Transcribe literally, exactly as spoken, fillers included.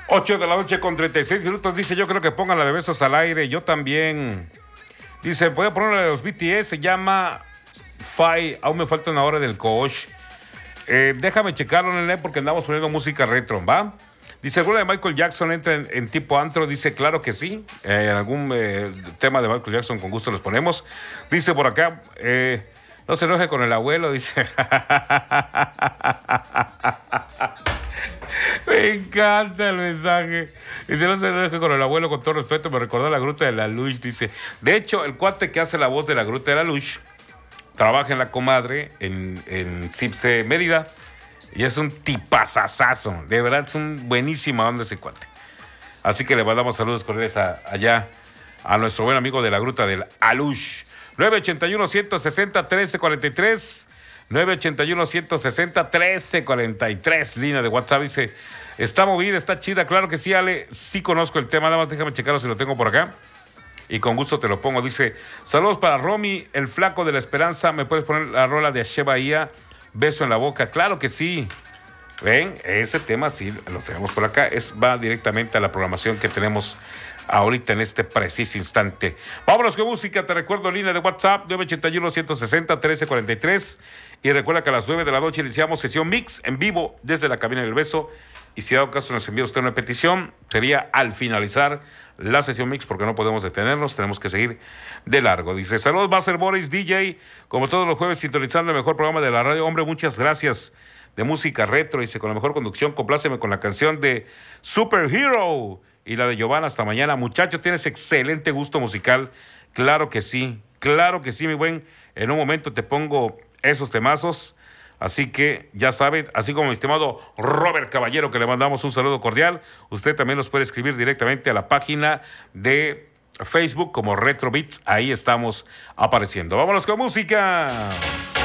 ocho de la noche con treinta y seis minutos. Dice, yo creo que pongan la de Besos al Aire. Yo también. Dice, voy a poner la de los B T S. Se llama Five. Aún me falta una hora del coach. Eh, déjame checarlo, nene, porque andamos poniendo música retro, ¿va? Dice, ¿alguna de Michael Jackson entra en, en tipo antro? Dice, claro que sí. Eh, en algún eh, tema de Michael Jackson con gusto los ponemos. Dice por acá, eh, no se enoje con el abuelo. Dice... Me encanta el mensaje. Dice, no se enoje con el abuelo, con todo respeto. Me recordó la Gruta de la Luz. Dice, de hecho, el cuate que hace la voz de la Gruta de la Luz trabaja en La Comadre, en, en Cipse Mérida. Y es un tipazazazo. De verdad, es un buenísima onda ese cuate. Así que le mandamos saludos cordiales a, allá a nuestro buen amigo de la Gruta del Alush. nueve ochenta y uno, ciento sesenta, trece cuarenta y tres. nueve ochenta y uno, ciento sesenta, trece cuarenta y tres. Línea de WhatsApp. Dice, está movida, está chida. Claro que sí, Ale. Sí conozco el tema. Nada más déjame checarlo si lo tengo por acá. Y con gusto te lo pongo. Dice, saludos para Romy, el flaco de la esperanza. ¿Me puedes poner la rola de Ashe Bahía? Beso en la boca. Claro que sí. Ven, ese tema sí lo tenemos por acá. Es, va directamente a la programación que tenemos ahorita en este preciso instante. Vámonos con música. Te recuerdo, línea de WhatsApp nueve ochenta y uno, ciento sesenta, trece cuarenta y tres. Y recuerda que a las nueve de la noche iniciamos sesión mix en vivo desde la cabina del beso. Y si dado caso nos envía usted una petición, sería al finalizar la sesión mix, porque no podemos detenernos, tenemos que seguir de largo. Dice, saludos, Master Boris, D J, como todos los jueves, sintonizando el mejor programa de la radio. Hombre, muchas gracias. De música retro, dice, con la mejor conducción, compláceme con la canción de Superhero y la de Giovanna. Hasta mañana. Muchacho, tienes excelente gusto musical. Claro que sí, claro que sí, mi buen. En un momento te pongo esos temazos. Así que ya saben, así como mi estimado Robert Caballero, que le mandamos un saludo cordial, usted también nos puede escribir directamente a la página de Facebook como Retro Beats. Ahí estamos apareciendo. Vámonos con música.